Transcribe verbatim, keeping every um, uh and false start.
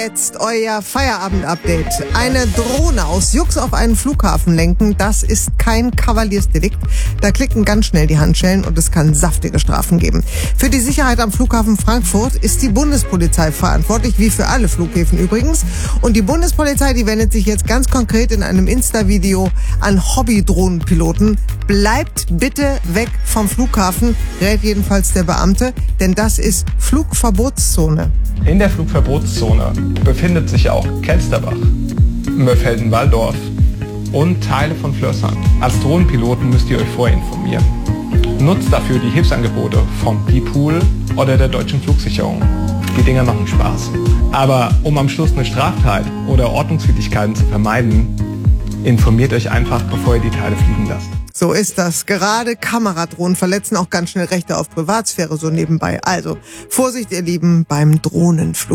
Jetzt euer Feierabend-Update. Eine Drohne aus Jux auf einen Flughafen lenken, das ist kein Kavaliersdelikt. Da klicken ganz schnell die Handschellen und es kann saftige Strafen geben. Für die Sicherheit am Flughafen Frankfurt ist die Bundespolizei verantwortlich, wie für alle Flughäfen übrigens. Und die Bundespolizei, die wendet sich jetzt ganz konkret in einem Insta-Video an Hobby-Drohnenpiloten. Bleibt bitte weg vom Flughafen, rät jedenfalls der Beamte, denn das ist Flugverbotszone. In der Flugverbotszone befindet sich auch Kelsterbach, Möffelden-Walldorf und Teile von Flörsheim. Als Drohnenpiloten müsst ihr euch vorher informieren. Nutzt dafür die Hilfsangebote vom Pipool oder der Deutschen Flugsicherung. Die Dinger machen Spaß. Aber um am Schluss eine Straftat oder Ordnungswidrigkeiten zu vermeiden, informiert euch einfach, bevor ihr die Teile fliegen lasst. So ist das. Gerade Kameradrohnen verletzen auch ganz schnell Rechte auf Privatsphäre so nebenbei. Also Vorsicht, ihr Lieben, beim Drohnenflug.